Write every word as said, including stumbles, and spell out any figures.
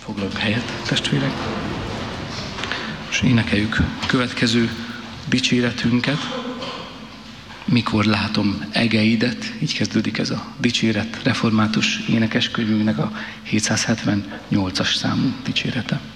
Foglalunk helyet, testvérek. És énekeljük következő dicséretünket. Mikor látom egeidet, így kezdődik ez a dicséret, református énekeskönyvünknek a hétszázhetvennyolcas számú dicsérete.